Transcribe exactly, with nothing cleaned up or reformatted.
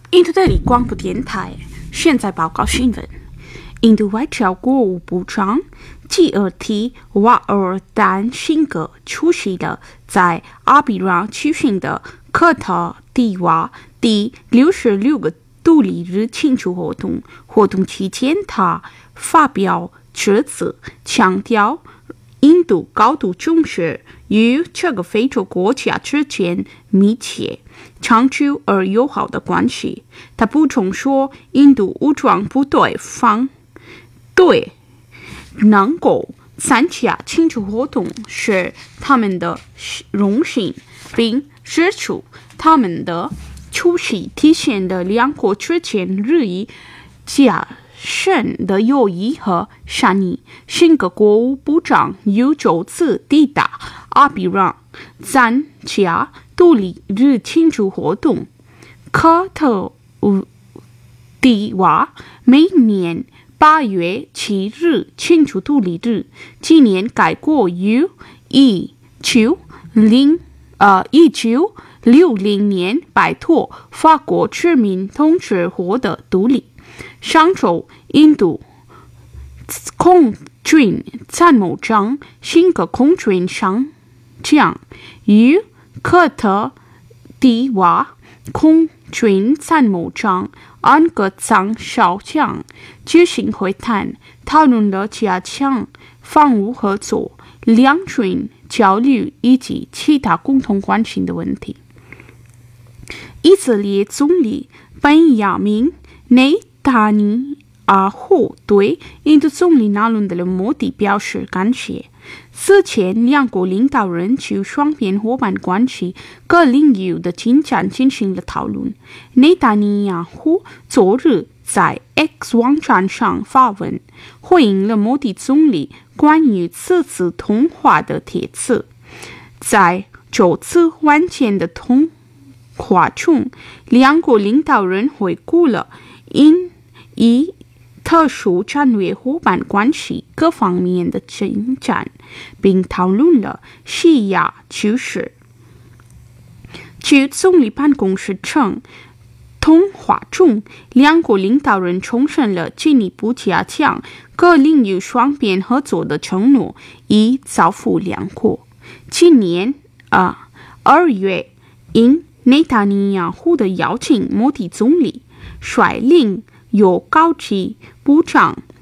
印度德里广播电台现在报告新闻：印度外交国务部长吉尔提瓦尔丹辛格出席了在阿比让举行的科特迪瓦第六十六个独立日庆祝活动。活动期间，他发表致辞，强调印度高度重视与这个非洲国家之间密切、长久而友好的关系。他补充说，印度武装部队方队能够参加庆祝活动是他们的荣幸，并指出他们的出席体现了两国之间日益加深的友谊和善意。新的国务部长又首次抵达阿比让参加独立日庆祝活动。科特迪瓦每年八月七日庆祝独立日，今年该国于一九零呃一九六零年摆脱法国殖民统治获得独立。上周，印度空军参谋长辛格空军上将与科特迪瓦空军参谋长安格桑少将举行会谈，讨论了加强防务合作、两军交流以及其他共同关心的问题。以色列总理本雅明内塔尼亚胡对印度总理纳伦德莫迪表示感谢。此前，两国领导人就双边伙伴关系各领域的进展进行了讨论。内塔尼亚胡昨日在 X 网站上发文，回应了莫迪总理关于此次通话的帖子。在这次晚间的通话中，两国领导人回顾了因以特殊战略伙伴关系各方面的进展，并讨论了西亚局势。据总理办公室称，通话中，两国领导人重申了进一步加强各领域双边合作的承诺，以造福两国。今年啊二月，因内塔尼亚胡的邀请，莫迪总理率领由高级部长